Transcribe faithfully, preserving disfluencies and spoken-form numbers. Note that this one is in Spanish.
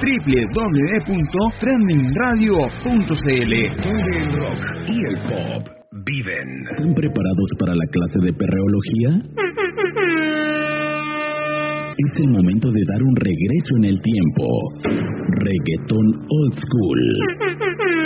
doble u doble u doble u punto trending radio punto c l. Donde el rock y el pop viven. ¿Están preparados para la clase de perreología? Es el momento de dar un regreso en el tiempo. Reggaetón Old School.